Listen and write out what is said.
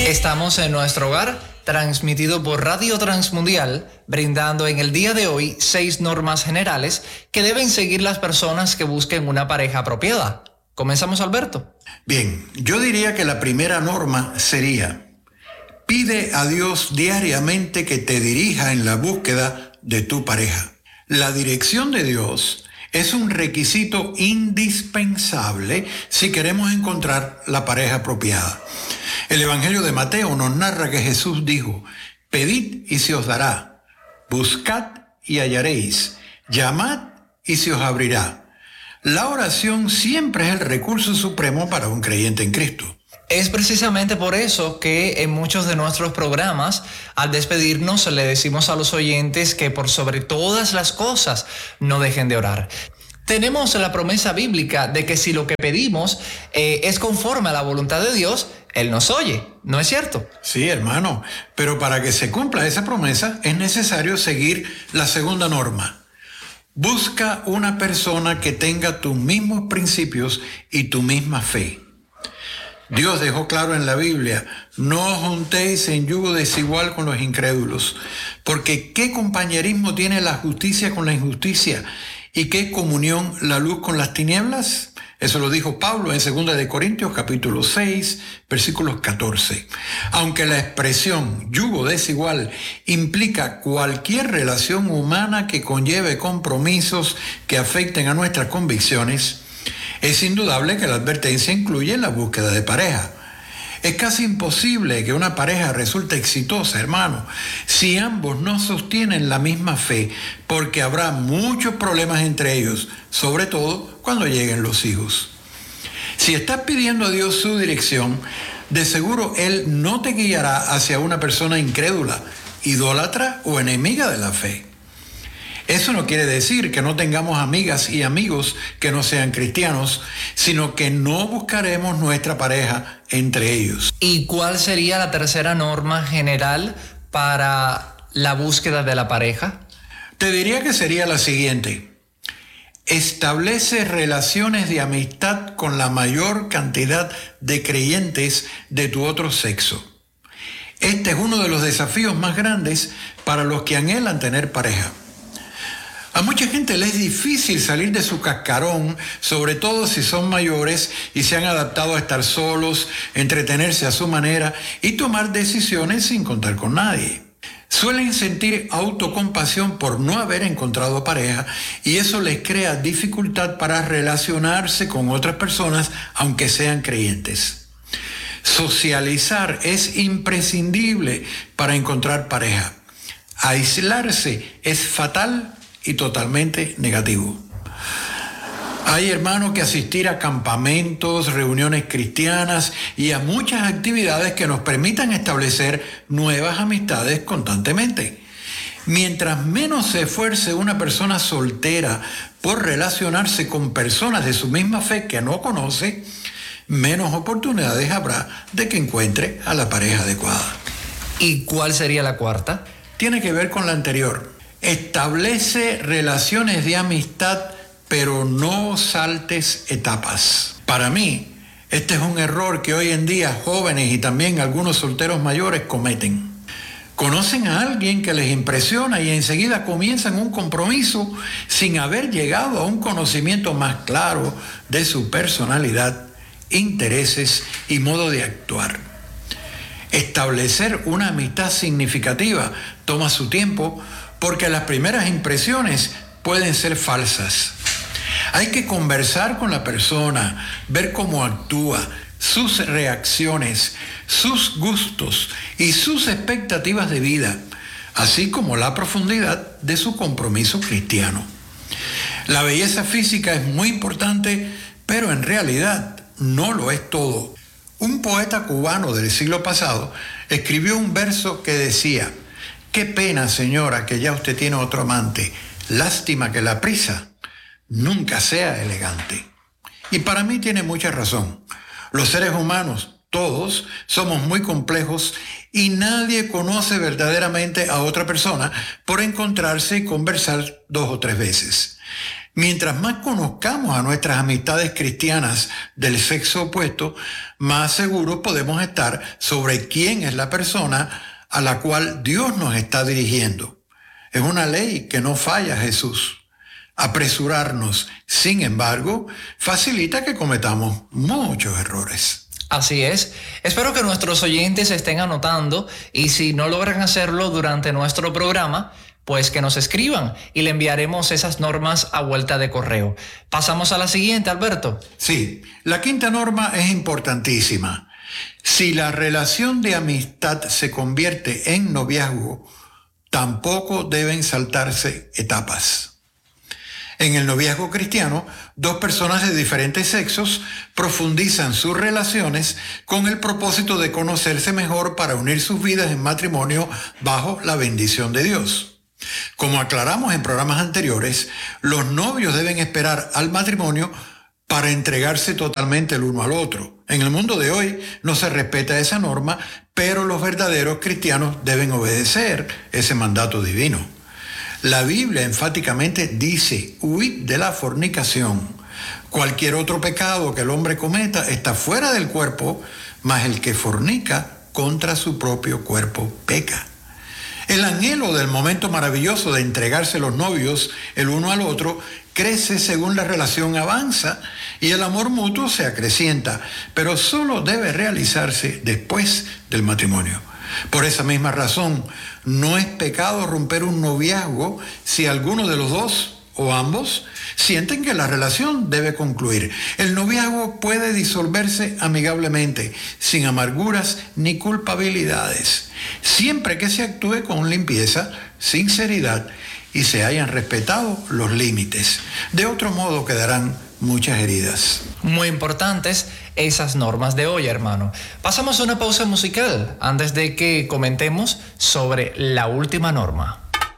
Estamos en nuestro hogar, transmitido por Radio Transmundial, brindando en el día de hoy 6 normas generales que deben seguir las personas que busquen una pareja apropiada. ¿Comenzamos, Alberto? Bien, yo diría que la primera norma sería: pide a Dios diariamente que te dirija en la búsqueda de tu pareja. La dirección de Dios es un requisito indispensable si queremos encontrar la pareja apropiada. El Evangelio de Mateo nos narra que Jesús dijo: pedid y se os dará, buscad y hallaréis, llamad y se os abrirá. La oración siempre es el recurso supremo para un creyente en Cristo. Es precisamente por eso que en muchos de nuestros programas, al despedirnos, le decimos a los oyentes que por sobre todas las cosas no dejen de orar. Tenemos la promesa bíblica de que si lo que pedimos es conforme a la voluntad de Dios, Él nos oye, ¿no es cierto? Sí, hermano, pero para que se cumpla esa promesa es necesario seguir la segunda norma. Busca una persona que tenga tus mismos principios y tu misma fe. Dios dejó claro en la Biblia: no os juntéis en yugo desigual con los incrédulos, porque ¿qué compañerismo tiene la justicia con la injusticia? ¿Y qué comunión la luz con las tinieblas? Eso lo dijo Pablo en 2 de Corintios capítulo 6, versículos 14. Aunque la expresión yugo desigual implica cualquier relación humana que conlleve compromisos que afecten a nuestras convicciones, es indudable que la advertencia incluye la búsqueda de pareja. Es casi imposible que una pareja resulte exitosa, hermano, si ambos no sostienen la misma fe, porque habrá muchos problemas entre ellos, sobre todo cuando lleguen los hijos. Si estás pidiendo a Dios su dirección, de seguro Él no te guiará hacia una persona incrédula, idólatra o enemiga de la fe. Eso no quiere decir que no tengamos amigas y amigos que no sean cristianos, sino que no buscaremos nuestra pareja entre ellos. ¿Y cuál sería la tercera norma general para la búsqueda de la pareja? Te diría que sería la siguiente: establece relaciones de amistad con la mayor cantidad de creyentes de tu otro sexo. Este es uno de los desafíos más grandes para los que anhelan tener pareja. A mucha gente le es difícil salir de su cascarón, sobre todo si son mayores y se han adaptado a estar solos, entretenerse a su manera y tomar decisiones sin contar con nadie. Suelen sentir autocompasión por no haber encontrado pareja y eso les crea dificultad para relacionarse con otras personas, aunque sean creyentes. Socializar es imprescindible para encontrar pareja. Aislarse es fatal y totalmente negativo. Hay, hermanos, que asistir a campamentos, reuniones cristianas y a muchas actividades que nos permitan establecer nuevas amistades constantemente. Mientras menos se esfuerce una persona soltera por relacionarse con personas de su misma fe que no conoce, menos oportunidades habrá de que encuentre a la pareja adecuada. ¿Y cuál sería la cuarta? Tiene que ver con la anterior. Establece relaciones de amistad, pero no saltes etapas. Para mí, este es un error que hoy en día jóvenes y también algunos solteros mayores cometen. Conocen a alguien que les impresiona y enseguida comienzan un compromiso sin haber llegado a un conocimiento más claro de su personalidad, intereses y modo de actuar. Establecer una amistad significativa toma su tiempo, porque las primeras impresiones pueden ser falsas. Hay que conversar con la persona, ver cómo actúa, sus reacciones, sus gustos y sus expectativas de vida, así como la profundidad de su compromiso cristiano. La belleza física es muy importante, pero en realidad no lo es todo. Un poeta cubano del siglo pasado escribió un verso que decía: «Qué pena, señora, que ya usted tiene otro amante. Lástima que la prisa nunca sea elegante». Y para mí tiene mucha razón. Los seres humanos, todos, somos muy complejos y nadie conoce verdaderamente a otra persona por encontrarse y conversar 2 o 3 veces. Mientras más conozcamos a nuestras amistades cristianas del sexo opuesto, más seguros podemos estar sobre quién es la persona a la cual Dios nos está dirigiendo. Es una ley que no falla Jesús. Apresurarnos, sin embargo, facilita que cometamos muchos errores. Así es. Espero que nuestros oyentes estén anotando y si no logran hacerlo durante nuestro programa, pues que nos escriban y le enviaremos esas normas a vuelta de correo. Pasamos a la siguiente, Alberto. Sí, la quinta norma es importantísima. Si la relación de amistad se convierte en noviazgo, tampoco deben saltarse etapas. En el noviazgo cristiano, dos personas de diferentes sexos profundizan sus relaciones con el propósito de conocerse mejor para unir sus vidas en matrimonio bajo la bendición de Dios. Como aclaramos en programas anteriores, los novios deben esperar al matrimonio para entregarse totalmente el uno al otro. En el mundo de hoy no se respeta esa norma, pero los verdaderos cristianos deben obedecer ese mandato divino. La Biblia enfáticamente dice: huid de la fornicación. Cualquier otro pecado que el hombre cometa está fuera del cuerpo, mas el que fornica contra su propio cuerpo peca. El anhelo del momento maravilloso de entregarse los novios el uno al otro crece según la relación avanza y el amor mutuo se acrecienta, pero solo debe realizarse después del matrimonio. Por esa misma razón, no es pecado romper un noviazgo si alguno de los dos o ambos sienten que la relación debe concluir. El noviazgo puede disolverse amigablemente, sin amarguras ni culpabilidades, siempre que se actúe con limpieza, sinceridad y se hayan respetado los límites. De otro modo quedarán muchas heridas. Muy importantes esas normas de hoy, hermano. Pasamos a una pausa musical antes de que comentemos sobre la última norma.